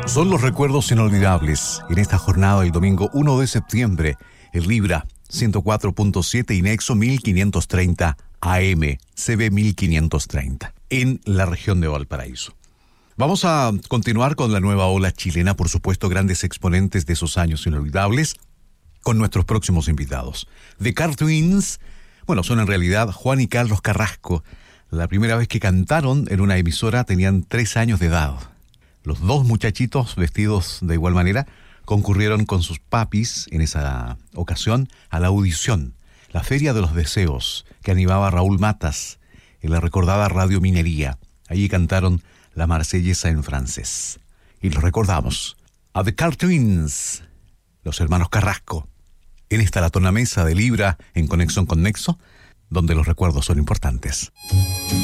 Son los recuerdos inolvidables. En esta jornada del domingo 1 de septiembre, el Libra 104.7 y Nexo 1530 AM, CB 1530, en la región de Valparaíso. Vamos a continuar con la nueva ola chilena, por supuesto, grandes exponentes de esos años inolvidables, con nuestros próximos invitados. The Car Twins, bueno, son en realidad Juan y Carlos Carrasco. La primera vez que cantaron en una emisora tenían 3 años de edad. Los dos muchachitos, vestidos de igual manera, concurrieron con sus papis en esa ocasión a la audición, la Feria de los Deseos, que animaba Raúl Matas en la recordada Radio Minería. Allí cantaron la Marsellesa en francés. Y los recordamos a The Car Twins, los hermanos Carrasco, en esta la tornamesa de Libra en conexión con Nexo, donde los recuerdos son importantes.